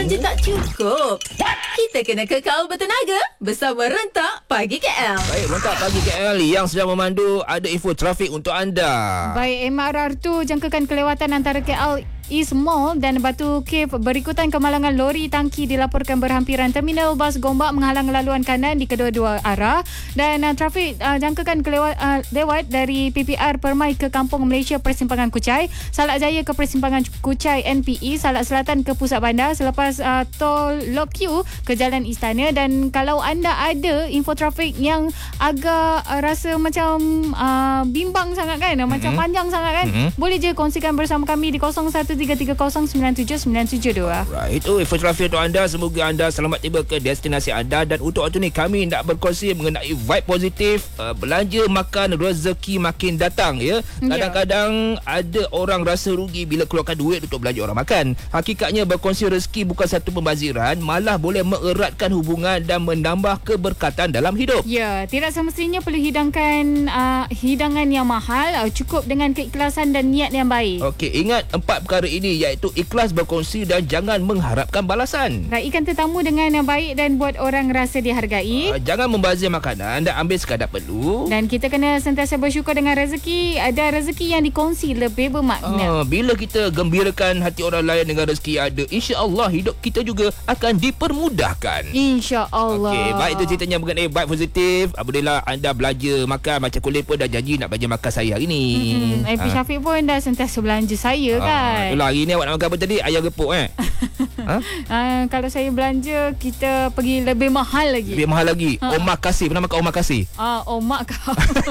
belanja tak cukup? Kita kena kekal bertenaga bersama Rentak Pagi KL. Baik, Rentak Pagi KL yang sedang memandu ada info trafik untuk anda. Baik, MRR tu jangkakan kelewatan antara KL East Mall dan Batu Cave berikutan kemalangan lori tangki dilaporkan berhampiran. Terminal bas Gombak menghalang laluan kanan di kedua-dua arah dan trafik jangkakan lewat dari PPR Permai ke Kampung Malaysia Persimpangan Kuchai, Salak Jaya ke Persimpangan Kuchai NPE, Salak Selatan ke Pusat Bandar selepas tol Lok Q ke Jalan Istana. Dan kalau anda ada info trafik yang agak rasa macam bimbang sangat kan, macam panjang sangat kan, boleh je kongsikan bersama kami di 0133097972. Right, itu info trafik untuk anda. Semoga anda selamat tiba ke destinasi anda. Dan untuk waktu ni kami nak berkongsi mengenai vibe positif, belanja makan rezeki makin datang ya. Kadang-kadang ada orang rasa rugi bila keluarkan duit untuk belanja orang makan. Hakikatnya berkongsi rezeki bukan satu pembaziran, malah boleh mengeratkan hubungan dan menambah keberkatan dalam hidup. Ya, tidak semestinya perlu hidangkan hidangan yang mahal, cukup dengan keikhlasan dan niat yang baik. Okey, ingat 4 perkara ini, iaitu ikhlas berkongsi dan jangan mengharapkan balasan. Raikan tetamu dengan yang baik dan buat orang rasa dihargai. Jangan membazir makanan dan ambil sekadar perlu. Dan kita kena sentiasa bersyukur dengan rezeki. Ada rezeki yang dikongsi lebih bermakna. Bila kita gembirakan hati orang lain dengan rezeki ada, insya-Allah hidup kita juga akan dipermudahkan. Insya-Allah. Okey, baik, itu ceritanya mengenai vibe positif. Alhamdulillah anda belanja makan, macam Kulit pun dah janji nak belanja makan saya hari ni. AP Syafiq pun dah sentiasa belanja saya kan. Itulah, hari ni awak nak makan apa tadi? Ayam gepuk Kalau saya belanja, kita pergi lebih mahal lagi. Lebih mahal lagi. Omakase. Pernah makan omakase? Omak kau.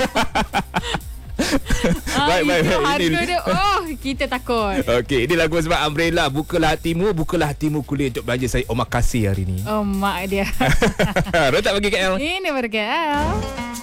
Baik. Harga dia, kita takut. Okey, ini lagu sebab Umbrella. Bukalah hatimu Kulit untuk belanja saya omakase hari ni. Mak dia. Rentak Pagi KL. Ini berKL.